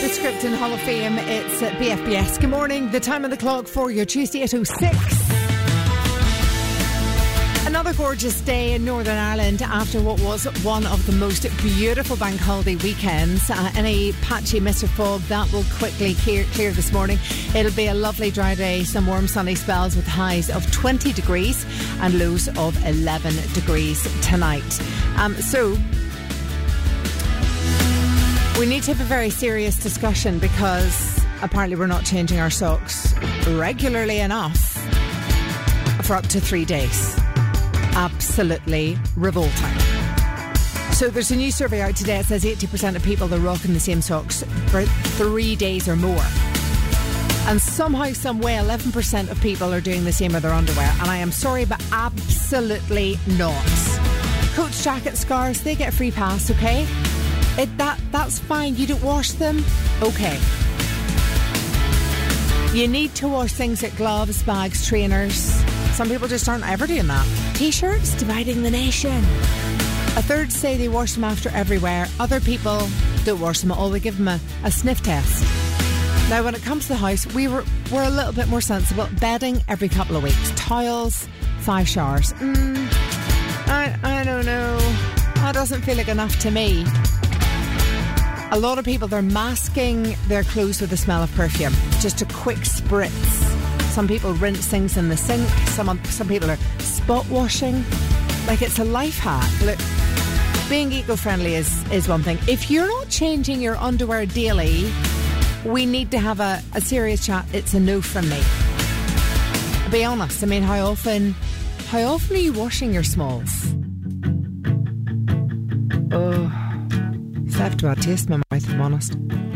The Scripton Hall of Fame, it's at BFBS. Good morning, the time on the clock for your Tuesday at 8:06. Another gorgeous day in Northern Ireland after what was one of the most beautiful bank holiday weekends. Any patchy mist or fog, that will quickly clear this morning. It'll be a lovely dry day, some warm sunny spells with highs of 20 degrees and lows of 11 degrees tonight. We need to have a very serious discussion because apparently we're not changing our socks regularly enough for up to 3 days. Absolutely revolting. So there's a new survey out today. It says 80% of people are rocking the same socks for 3 days or more. And somehow, some way, 11% of people are doing the same with their underwear. And I am sorry, but absolutely not. Coats, jackets, scarves, they get a free pass, okay? That's fine. You don't wash them? Okay. You need to wash things like gloves, bags, trainers. Some people just aren't ever doing that. T-shirts, dividing the nation. A third say they wash them after every wear. Other people don't wash them at all. They give them a sniff test. Now, when it comes to the house, we're a little bit more sensible. Bedding every couple of weeks. Towels, 5 showers. I don't know. That doesn't feel like enough to me. A lot of people, they're masking their clothes with the smell of perfume. Just a quick spritz. Some people rinse things in the sink. Some people are spot washing. Like, it's a life hack. Look, being eco-friendly is one thing. If you're not changing your underwear daily, we need to have a serious chat. It's a no from me. Be honest. I mean, how often are you washing your smalls? Oh, it's left a bad taste in my mouth, if I'm honest.